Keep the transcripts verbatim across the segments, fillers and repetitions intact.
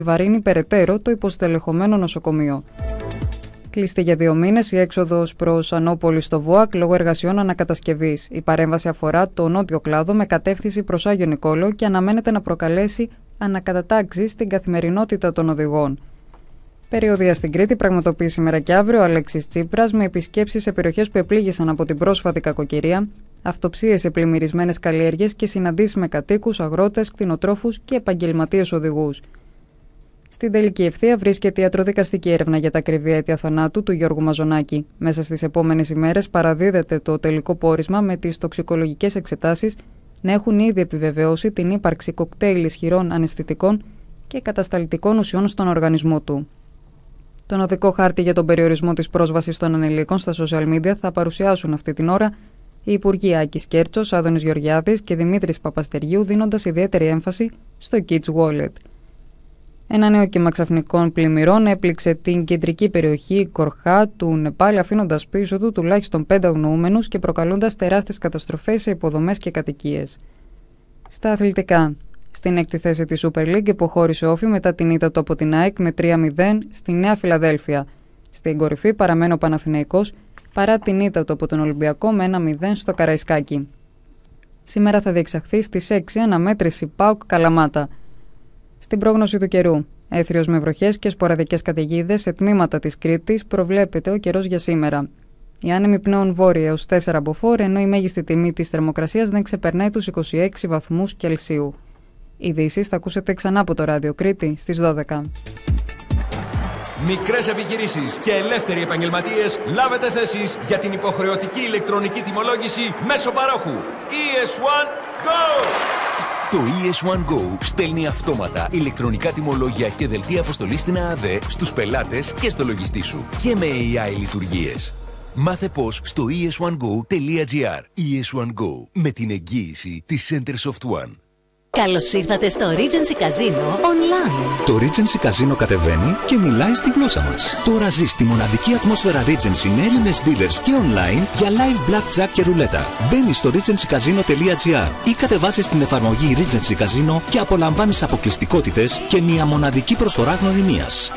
βαρύνει περαιτέρω το υποστελεχωμένο νοσοκομείο. Κλειστή για δύο μήνες η έξοδος προς Ανώπολη στο ΒΟΑΚ λόγω εργασιών ανακατασκευής. Η παρέμβαση αφορά το νότιο κλάδο με κατεύθυνση προς Άγιο Νικόλαο και αναμένεται να προκαλέσει ανακατατάξεις στην καθημερινότητα των οδηγών. Περιοδεία στην Κρήτη πραγματοποιεί σήμερα και αύριο ο Αλέξης Τσίπρας με επισκέψεις σε περιοχές που επλήγησαν από την πρόσφατη κακοκαιρία, αυτοψίες σε πλημμυρισμένες καλλιέργειες και συναντήσεις με κατοίκους, αγρότες, κτηνοτρόφους και επαγγελματίες οδηγούς. Στην τελική ευθεία βρίσκεται η ιατροδικαστική έρευνα για τα ακριβή αίτια θανάτου του Γιώργου Μαζονάκη. Μέσα στις επόμενες ημέρες παραδίδεται το τελικό πόρισμα με τις τοξικολογικές εξετάσεις να έχουν ήδη επιβεβαιώσει την ύπαρξη κοκτέιλ ισχυρών αναισθητικών και κατασταλτικών ουσιών στον οργανισμό του. Τον οδικό χάρτη για τον περιορισμό της πρόσβασης των ανηλίκων στα social media θα παρουσιάσουν αυτή την ώρα οι Υπουργοί Άκης Κέρτσος, Άδωνης Γεωργιάδης και Δημήτρης Παπαστεργίου, δίνοντας ιδιαίτερη έμφαση στο Kids Wallet. Ένα νέο κύμα ξαφνικών πλημμυρών έπληξε την κεντρική περιοχή Κορχά του Νεπάλ, αφήνοντας πίσω του τουλάχιστον πέντε αγνοούμενους και προκαλώντας τεράστιες καταστροφές σε υποδομές και κατοικίες. Στα αθλητικά. Στην έκτη θέση της Super League υποχώρησε ο Όφη μετά την ήττα του από την ΑΕΚ με τρία μηδέν στη Νέα Φιλαδέλφια. Στην κορυφή παραμένει ο Παναθηναϊκός παρά την ήττα του από τον Ολυμπιακό με ένα μηδέν στο Καραϊσκάκι. Σήμερα θα διεξαχθεί στις έξι αναμέτρηση ΠΑΟΚ Καλαμάτα. Στην πρόγνωση του καιρού. Έθριος με βροχές και σποραδικές καταιγίδες σε τμήματα της Κρήτης προβλέπεται ο καιρός για σήμερα. Οι άνεμοι πνέουν βόρεια έως τέσσερα μποφόρ, ενώ η μέγιστη τιμή της θερμοκρασίας δεν ξεπερνάει τους είκοσι έξι βαθμούς Κελσίου. Ειδήσεις θα ακούσετε ξανά από το Ράδιο Κρήτη στις δώδεκα. Μικρές επιχειρήσεις και ελεύθεροι επαγγελματίες, λάβετε θέσεις για την υποχρεωτική ηλεκτρονική τιμολόγηση μέσω παρόχου. ι ες ουάν Go! Το ι ες ουάν Go στέλνει αυτόματα ηλεκτρονικά τιμολόγια και δελτία αποστολής στην ΑΑΔΕ στους πελάτες και στο λογιστή σου και με έι άι λειτουργίες. Μάθε πώς στο ι ες ουάν γκο τελεία τζι άρ. ι ες ουάν Go, με την εγγύηση της Centersoft One. Καλώς ήρθατε στο Regency Casino Online. Το Regency Casino κατεβαίνει και μιλάει στη γλώσσα μας. Τώρα ζεις τη μοναδική ατμόσφαιρα Regency με Έλληνες dealers και online για live blackjack και ρουλέτα. Μπαίνεις στο regency casino τελεία τζι άρ ή κατεβάζεις την εφαρμογή Regency Casino και απολαμβάνεις αποκλειστικότητες και μια μοναδική προσφορά γνωριμίας.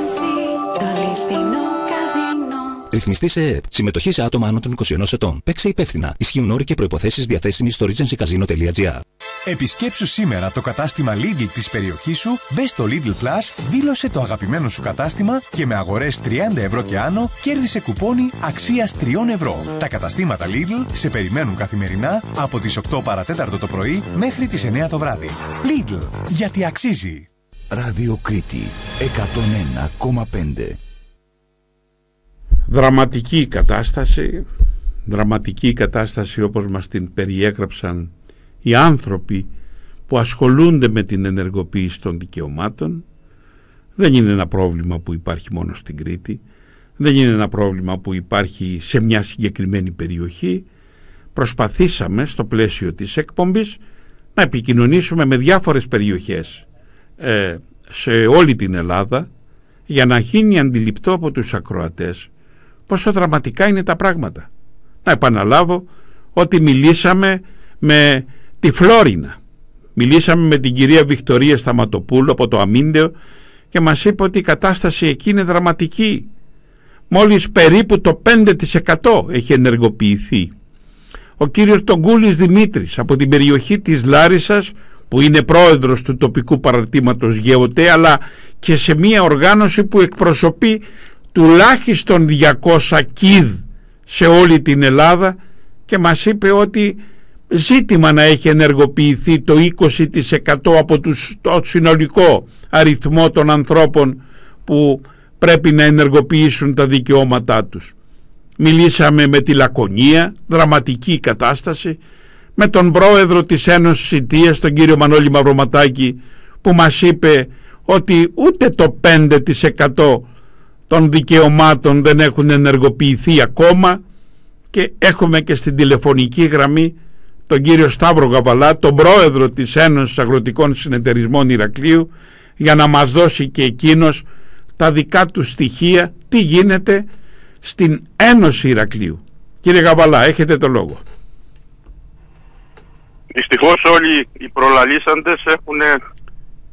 Ρυθμιστή σε ΕΕΠ. Συμμετοχή σε άτομα άνω των είκοσι ενός ετών. Παίξε υπεύθυνα. Ισχύουν όροι και προϋποθέσεις διαθέσιμοι στο regency casino τελεία τζι άρ. Επισκέψου σήμερα το κατάστημα Lidl της περιοχής σου, μπες στο Lidl Plus, δήλωσε το αγαπημένο σου κατάστημα και με αγορές τριάντα ευρώ και άνω κέρδισε κουπόνι αξίας τρία ευρώ. Τα καταστήματα Lidl σε περιμένουν καθημερινά από τις οκτώ παρατέταρτο το πρωί μέχρι τις εννέα το βράδυ. Lidl, γιατί αξίζει. Ράδιο Κρήτη εκατόν ένα κόμμα πέντε. Δραματική κατάσταση, δραματική κατάσταση όπως μας την περιέγραψαν οι άνθρωποι που ασχολούνται με την ενεργοποίηση των δικαιωμάτων. Δεν είναι ένα πρόβλημα που υπάρχει μόνο στην Κρήτη, δεν είναι ένα πρόβλημα που υπάρχει σε μια συγκεκριμένη περιοχή. Προσπαθήσαμε στο πλαίσιο της εκπομπής να επικοινωνήσουμε με διάφορες περιοχές ε, σε όλη την Ελλάδα για να γίνει αντιληπτό από τους ακροατές πόσο δραματικά είναι τα πράγματα. Να επαναλάβω ότι μιλήσαμε με τη Φλόρινα, μιλήσαμε με την κυρία Βικτωρία Σταματοπούλου από το Αμίντεο και μας είπε ότι η κατάσταση εκεί είναι δραματική. Μόλις περίπου το πέντε τοις εκατό έχει ενεργοποιηθεί. Ο κύριος Τογκούλης Δημήτρης από την περιοχή της Λάρισσας, που είναι πρόεδρος του τοπικού παραρτήματος ΓΕΟΤΕ, αλλά και σε μια οργάνωση που εκπροσωπεί τουλάχιστον διακόσια κιδ σε όλη την Ελλάδα, και μας είπε ότι ζήτημα να έχει ενεργοποιηθεί το είκοσι τοις εκατό από τους, το συνολικό αριθμό των ανθρώπων που πρέπει να ενεργοποιήσουν τα δικαιώματά τους. Μιλήσαμε με τη Λακωνία, δραματική κατάσταση, με τον πρόεδρο της Ένωσης Ιτίας, τον κύριο Μανώλη Μαυροματάκη, που μας είπε ότι ούτε το πέντε τοις εκατό των δικαιωμάτων δεν έχουν ενεργοποιηθεί ακόμα, και έχουμε και στην τηλεφωνική γραμμή τον κύριο Σταύρο Γαβαλά, τον πρόεδρο της Ένωσης Αγροτικών Συνεταιρισμών Ηρακλείου, για να μας δώσει και εκείνος τα δικά του στοιχεία τι γίνεται στην Ένωση Ηρακλείου. Κύριε Γαβαλά, έχετε το λόγο. Δυστυχώς όλοι οι προλαλήσαντες έχουν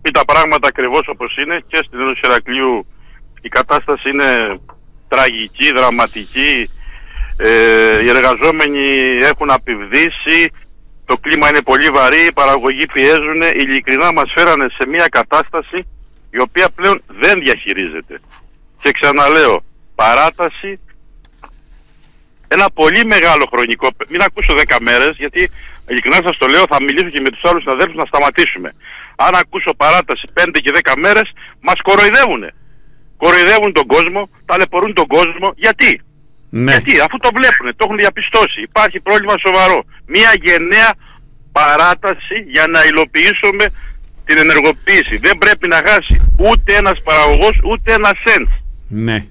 πει τα πράγματα ακριβώς όπως είναι, και στην Ένωση Ηρακλείου η κατάσταση είναι τραγική, δραματική. Ε, οι εργαζόμενοι έχουν απειβδίσει, το κλίμα είναι πολύ βαρύ, οι παραγωγοί πιέζουν, ειλικρινά μας φέρανε σε μια κατάσταση η οποία πλέον δεν διαχειρίζεται. Και ξαναλέω, παράταση, ένα πολύ μεγάλο χρονικό, μην ακούσω δέκα μέρες, γιατί ειλικρινά σας το λέω, θα μιλήσω και με τους άλλους συναδέλφους να σταματήσουμε. Αν ακούσω παράταση πέντε και δέκα μέρες, μας κοροϊδεύουνε. Κοροϊδεύουν τον κόσμο, ταλαιπωρούν τον κόσμο. Γιατί? Ναι. Γιατί, αφού το βλέπουν, το έχουν διαπιστώσει, υπάρχει πρόβλημα σοβαρό. Μια γενναία παράταση για να υλοποιήσουμε την ενεργοποίηση. Δεν πρέπει να χάσει ούτε ένας παραγωγός, ούτε ένα σεντ. Ναι.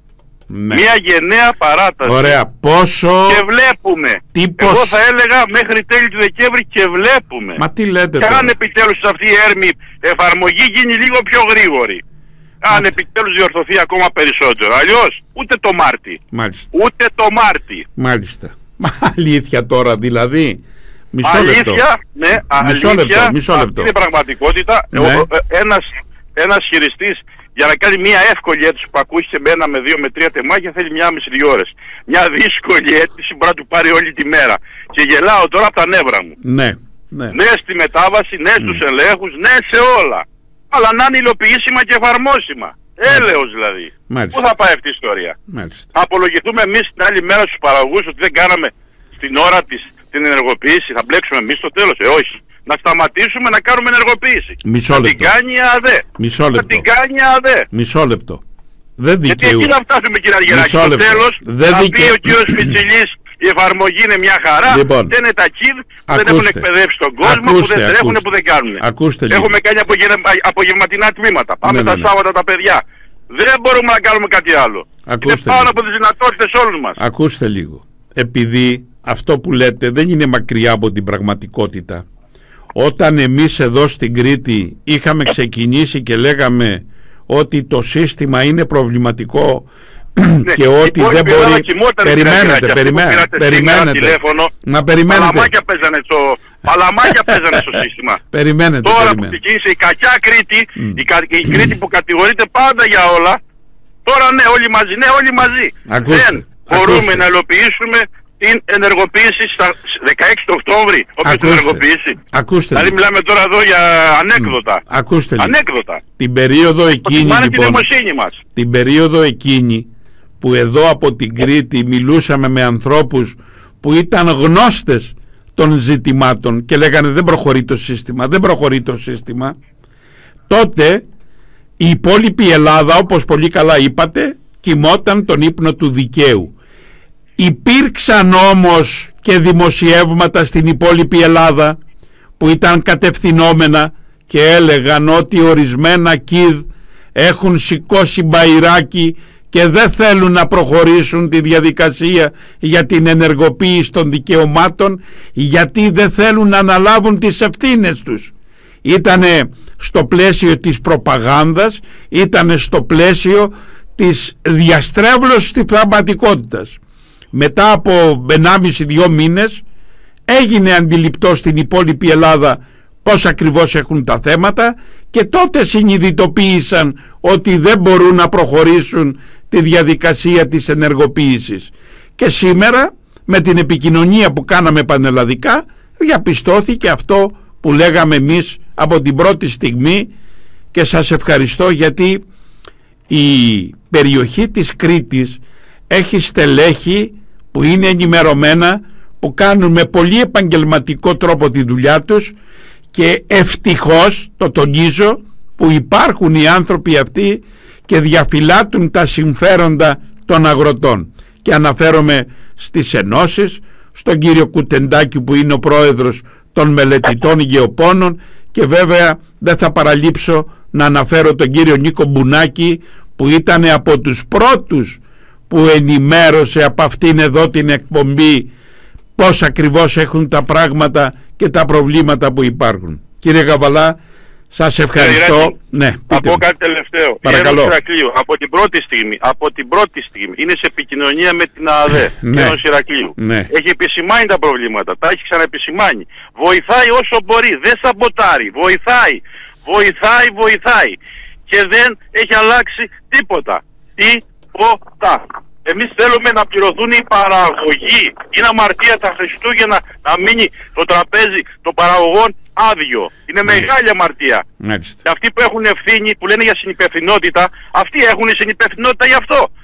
Ναι. Μια γενναία παράταση. Ωραία. Πόσο... Και βλέπουμε. Τύπος... Εγώ θα έλεγα μέχρι τέλη του Δεκέμβρη και βλέπουμε. Μα τι λέτε και τώρα. αν επιτέλους αυτή η έρμη εφαρμογή γίνει λίγο πιο γρήγορη. Αν επιτέλους διορθωθεί ακόμα περισσότερο. Αλλιώς ούτε το Μάρτι. Μάλιστα. Ούτε το Μάρτι. Μάλιστα. Μα αλήθεια τώρα δηλαδή. Μισό αλήθεια, λεπτό. ναι, μισό αλήθεια, λεπτό, μισό λεπτό. Αυτή είναι πραγματικότητα. Ναι. Ο, ένας, ένας χειριστής για να κάνει μια εύκολη αίτηση που ακούγεται με ένα, με δύο, με τρία τεμάχια θέλει μια μισή δύο ώρες. Μια δύσκολη αίτηση μπορεί να του πάρει όλη τη μέρα. Και γελάω τώρα από τα νεύρα μου. Ναι, ναι. Ναι στη μετάβαση, ναι στους mm. ελέγχους, ναι σε όλα. Αλλά να είναι υλοποιήσιμα και εφαρμόσιμα. Έλεος δηλαδή. Μάλιστα. Πού θα πάει αυτή η ιστορία? Μάλιστα. Απολογηθούμε εμείς την άλλη μέρα στους παραγωγούς ότι δεν κάναμε στην ώρα της την ενεργοποίηση, θα μπλέξουμε εμείς στο τέλος? Ε, όχι. Να σταματήσουμε να κάνουμε ενεργοποίηση. Μισό θα λεπτό. την κάνει η ΑΔΕ. Μισό λεπτό. Θα την κάνει η ΑΔΕ. Μισό λεπτό. Δεν δικαιού. Γιατί εκεί να φτάσουμε, κύριε Αργυράκη. Στο τέλος δεν θα δικαι... πει ο κύριος Πιτσιλής η εφαρμογή είναι μια χαρά. Λοιπόν, δεν είναι τα κιβ που δεν έχουν εκπαιδεύσει τον κόσμο, ακούστε, που δεν τρέχουν, που δεν κάνουν. Ακούστε Έχουμε κάνει απογευ... απογευματινά τμήματα. Πάμε ναι, τα ναι, ναι. Σάββατα τα παιδιά. Δεν μπορούμε να κάνουμε κάτι άλλο. Ακούστε είναι πάνω από τις δυνατότητες όλων μας. Ακούστε λίγο. Επειδή αυτό που λέτε δεν είναι μακριά από την πραγματικότητα. Όταν εμείς εδώ στην Κρήτη είχαμε ξεκινήσει και λέγαμε ότι το σύστημα είναι προβληματικό ναι, και ότι δεν μπορεί... Περιμένετε, περιμένετε, περιμένετε. Τηλέφωνο, να περιμένετε. Παλαμάκια παίζανε στο, παλαμάκια παίζανε στο σύστημα. Περιμένετε, τώρα περιμένετε. που ξεκίνησε η κακιά Κρήτη, mm. η, κα, η Κρήτη που κατηγορείται πάντα για όλα, τώρα ναι, όλοι μαζί, ναι, όλοι μαζί. Ακούστε, δεν μπορούμε ακούστε. να υλοποιήσουμε την ενεργοποίηση στα δεκαέξι του Οκτώβρη. Όποιος την ενεργοποιήσει. Ακούστε. Δηλαδή μιλάμε τώρα εδώ για ανέκδοτα. Mm. Ακούστε. Ανέκδοτα. Την περίοδο εκείνη, λοιπόν, την δημοσύνη μας. Την περίοδο εκείνη που εδώ από την Κρήτη μιλούσαμε με ανθρώπους που ήταν γνώστες των ζητημάτων και λέγανε δεν προχωρεί το σύστημα, δεν προχωρεί το σύστημα, τότε η υπόλοιπη Ελλάδα, όπως πολύ καλά είπατε, κοιμόταν τον ύπνο του δικαίου. Υπήρξαν όμως και δημοσιεύματα στην υπόλοιπη Ελλάδα που ήταν κατευθυνόμενα και έλεγαν ότι ορισμένα κιβ έχουν σηκώσει μπαϊράκι και δεν θέλουν να προχωρήσουν τη διαδικασία για την ενεργοποίηση των δικαιωμάτων γιατί δεν θέλουν να αναλάβουν τις ευθύνες τους. Ήτανε στο πλαίσιο της προπαγάνδας, ήτανε στο πλαίσιο της διαστρέβλωσης της πραγματικότητας. Μετά από ενάμιση δύο μήνες έγινε αντιληπτό στην υπόλοιπη Ελλάδα πώς ακριβώς έχουν τα θέματα και τότε συνειδητοποίησαν ότι δεν μπορούν να προχωρήσουν τη διαδικασία της ενεργοποίησης. Και σήμερα με την επικοινωνία που κάναμε πανελλαδικά διαπιστώθηκε αυτό που λέγαμε εμείς από την πρώτη στιγμή και σας ευχαριστώ γιατί η περιοχή της Κρήτης έχει στελέχη που είναι ενημερωμένα, που κάνουν με πολύ επαγγελματικό τρόπο τη δουλειά τους και ευτυχώς, το τονίζω, που υπάρχουν οι άνθρωποι αυτοί και διαφυλάττουν τα συμφέροντα των αγροτών. Και αναφέρομαι στις ενώσεις, στον κύριο Κουτεντάκη που είναι ο πρόεδρος των μελετητών γεωπόνων και βέβαια δεν θα παραλείψω να αναφέρω τον κύριο Νίκο Μπουνάκη που ήταν από τους πρώτους που ενημέρωσε από αυτήν εδώ την εκπομπή πώς ακριβώς έχουν τα πράγματα και τα προβλήματα που υπάρχουν. Κύριε Καβαλά, σας ευχαριστώ. Κύριε, ναι, θα πω κάτι τελευταίο. Παρακαλώ. Ηρακλείου, από την πρώτη στιγμή, από την πρώτη στιγμή είναι σε επικοινωνία με την ΑΔΕ, ναι. Ένωση Ηρακλείου. Ναι. Έχει επισημάνει τα προβλήματα, τα έχει ξαναεπισημάνει. Βοηθάει όσο μπορεί, δεν σαμποτάρει, βοηθάει. Βοηθάει, βοηθάει. Και δεν έχει αλλάξει τίποτα. Τίποτα. Εμείς θέλουμε να πληρωθούν οι παραγωγοί. Είναι αμαρτία τα Χριστούγεννα να μείνει το τραπέζι των παραγωγών άδειο. Είναι ναι. μεγάλη αμαρτία. Μάλιστα. Και αυτοί που έχουν ευθύνη, που λένε για συνυπευθυνότητα, αυτοί έχουν συνυπευθυνότητα γι' αυτό.